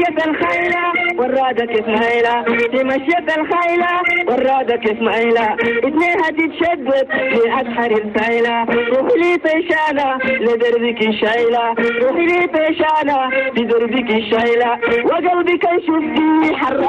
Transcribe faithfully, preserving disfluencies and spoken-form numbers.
مشيت الخيلة ورادك اسماعيلة، في مشيت الخيلة ورادك اسماعيلة، اثنينها تتشدد في أسحر السايلة، روحي لي طيشانة لدربك الشايلة، روحي لي طيشانة لدربك الشايلة، وقلبك يشوف في حرة